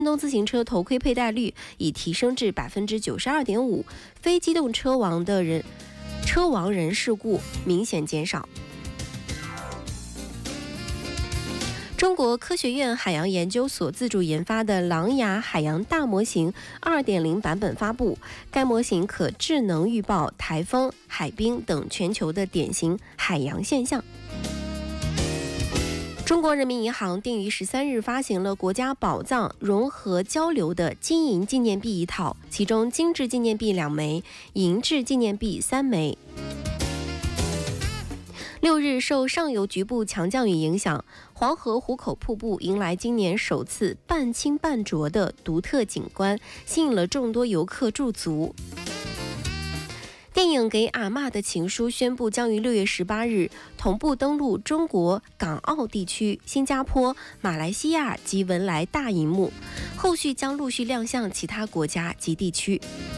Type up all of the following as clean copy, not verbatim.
电动自行车头盔佩戴率已提升至92.5%，非机动车亡人事故明显减少。中国科学院海洋研究所自主研发的狼牙海洋大模型 2.0 版本发布，该模型可智能预报台风、海冰等全球的典型海洋现象。中国人民银行定于13日发行了国家宝藏融合交流的金银纪念币1套，其中金质纪念币2枚，银质纪念币3枚。6日，受上游局部强降雨影响，黄河壶口瀑布迎来今年首次半清半浊的独特景观，吸引了众多游客驻足。电影《给阿嬷的情书》宣布将于6月18日同步登陆中国港澳地区、新加坡、马来西亚及文莱大银幕，后续将陆续亮相其他国家及地区。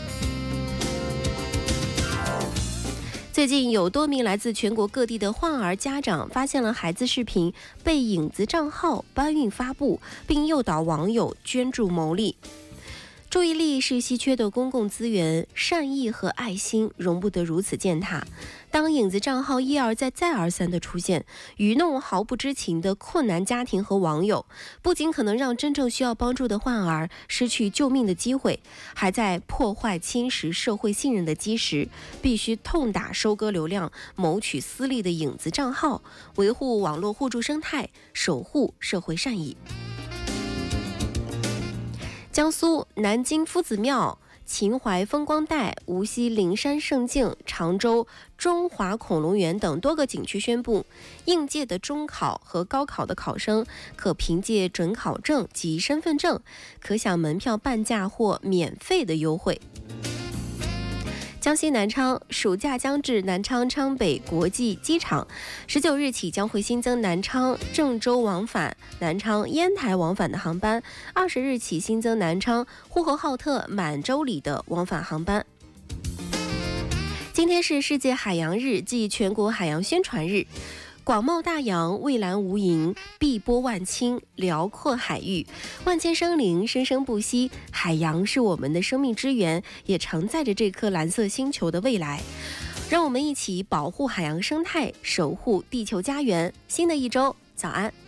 最近有多名来自全国各地的患儿家长发现了孩子视频被影子账号搬运发布，并诱导网友捐助牟利。注意力是稀缺的公共资源，善意和爱心容不得如此践踏。当影子账号一而再再而三的出现，愚弄毫不知情的困难家庭和网友，不仅可能让真正需要帮助的患儿失去救命的机会，还在破坏侵蚀社会信任的基石。必须痛打收割流量、谋取私利的影子账号，维护网络互助生态，守护社会善意。江苏南京夫子庙、秦淮风光带、无锡灵山胜境、常州中华恐龙园等多个景区宣布，应届的中考和高考的考生可凭借准考证及身份证，可享门票半价或免费的优惠。江西南昌暑假将至，南昌昌北国际机场19日起将会新增南昌郑州往返、南昌烟台往返的航班，20日起新增南昌呼和浩特满洲里的往返航班。今天是世界海洋日暨全国海洋宣传日。广袤大洋，蔚蓝无垠，碧波万顷，辽阔海域，万千生灵生生不息。海洋是我们的生命之源，也承载着这颗蓝色星球的未来。让我们一起保护海洋生态，守护地球家园。新的一周，早安。